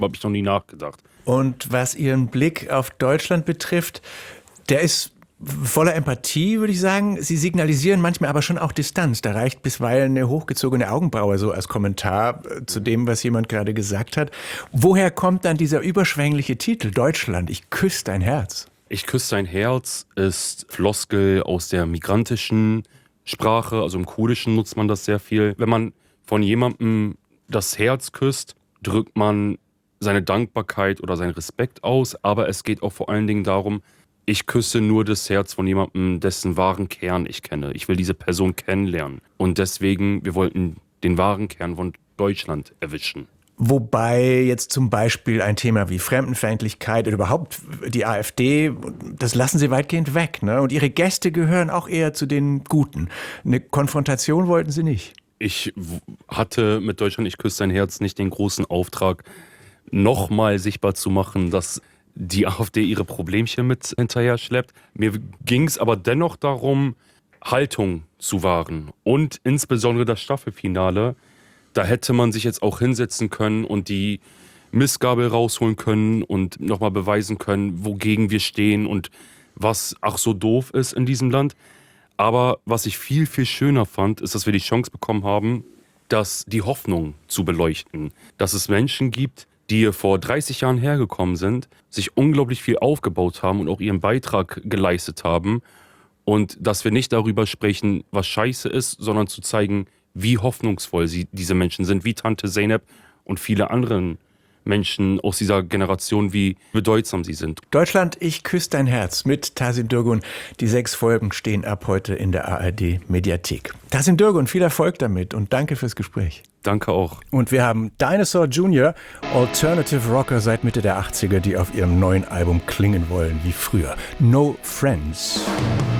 habe ich noch nie nachgedacht. Und was Ihren Blick auf Deutschland betrifft, der ist voller Empathie, würde ich sagen. Sie signalisieren manchmal aber schon auch Distanz. Da reicht bisweilen eine hochgezogene Augenbraue so als Kommentar zu dem, was jemand gerade gesagt hat. Woher kommt dann dieser überschwängliche Titel Deutschland, ich küsse dein Herz? Ich küsse dein Herz ist Floskel aus der migrantischen Sprache, also im Kurdischen nutzt man das sehr viel. Wenn man von jemandem das Herz küsst, drückt man seine Dankbarkeit oder seinen Respekt aus, aber es geht auch vor allen Dingen darum, ich küsse nur das Herz von jemandem, dessen wahren Kern ich kenne. Ich will diese Person kennenlernen. Und deswegen, wir wollten den wahren Kern von Deutschland erwischen. Wobei jetzt zum Beispiel ein Thema wie Fremdenfeindlichkeit oder überhaupt die AfD, das lassen Sie weitgehend weg, ne? Und Ihre Gäste gehören auch eher zu den Guten. Eine Konfrontation wollten Sie nicht. Ich hatte mit Deutschland, ich küsse dein Herz nicht den großen Auftrag, nochmal sichtbar zu machen, dass die AfD ihre Problemchen mit hinterher schleppt. Mir ging es aber dennoch darum, Haltung zu wahren. Und insbesondere das Staffelfinale, da hätte man sich jetzt auch hinsetzen können und die Mistgabel rausholen können und nochmal beweisen können, wogegen wir stehen und was ach so doof ist in diesem Land. Aber was ich viel, viel schöner fand, ist, dass wir die Chance bekommen haben, die Hoffnung zu beleuchten. Dass es Menschen gibt, die hier vor 30 Jahren hergekommen sind, sich unglaublich viel aufgebaut haben und auch ihren Beitrag geleistet haben. Und dass wir nicht darüber sprechen, was scheiße ist, sondern zu zeigen, wie hoffnungsvoll diese Menschen sind, wie Tante Zeynep und viele anderen Menschen aus dieser Generation, wie bedeutsam sie sind. Deutschland, ich küsse dein Herz mit Tasin Dürgun. Die 6 Folgen stehen ab heute in der ARD-Mediathek. Tasin Dürgun, viel Erfolg damit und danke fürs Gespräch. Danke auch. Und wir haben Dinosaur Jr., Alternative Rocker seit Mitte der 80er, die auf ihrem neuen Album klingen wollen wie früher. No Friends.